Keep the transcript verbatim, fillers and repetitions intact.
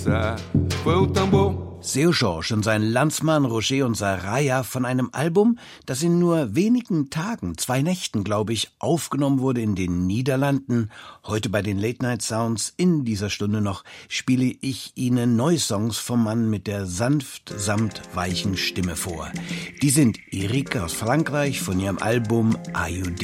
Seu Jorge und sein Landsmann Roger und Saraya von einem Album, das in nur wenigen Tagen, zwei Nächten, glaube ich, aufgenommen wurde in den Niederlanden. Heute bei den Late Night Sounds in dieser Stunde noch spiele ich Ihnen neue Songs vom Mann mit der sanft samt weichen Stimme vor. Die sind Eric aus Frankreich von ihrem Album Are You